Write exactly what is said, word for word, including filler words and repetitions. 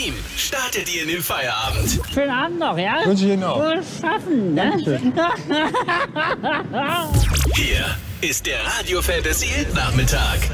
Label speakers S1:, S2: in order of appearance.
S1: Team startet ihr in den Feierabend.
S2: Schönen Abend noch, ja?
S3: Wünsche ich Ihnen auch.
S2: Wohl schaffen, ne?
S1: Hier ist der Radio Fantasy Nachmittag.